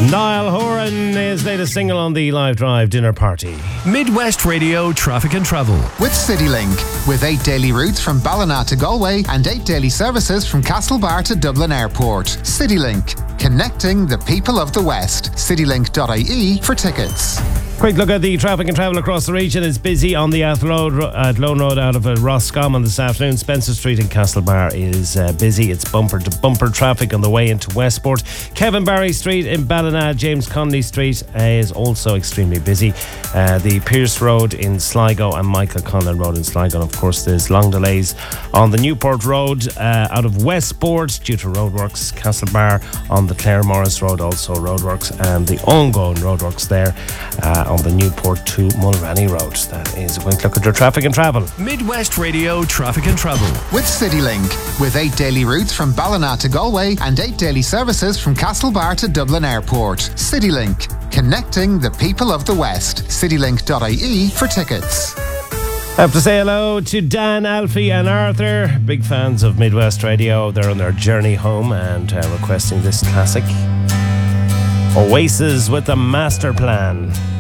Niall Horan, his latest single on the Live Drive dinner party. Midwest Radio Traffic and Travel. With CityLink. With 8 daily routes from Ballina to Galway and 8 daily services from Castlebar to Dublin Airport. CityLink. Connecting the people of the West. Citylink.ie for tickets. Quick look at the traffic and travel across the region. It's busy on the Athlone Road out of Roscommon this afternoon. Spencer Street in Castlebar is busy. It's bumper to bumper traffic on the way into Westport. Kevin Barry Street in Ballina, James Connolly Street is also extremely busy. The Pierce Road in Sligo and Michael Conlon Road in Sligo. And of course, there's long delays on the Newport Road out of Westport due to roadworks. Castlebar on the Clare Morris Road, also roadworks, and the ongoing roadworks there on the Newport to Mulranny Road. That is a quick look at your traffic and travel. Midwest Radio Traffic and Travel. With CityLink. With 8 daily routes from Ballina to Galway and 8 daily services from Castlebar to Dublin Airport. CityLink. Connecting the people of the West. Citylink.ie for tickets. I have to say hello to Dan, Alfie and Arthur. Big fans of Midwest Radio. They're on their journey home and requesting this classic. Oasis with a Master Plan.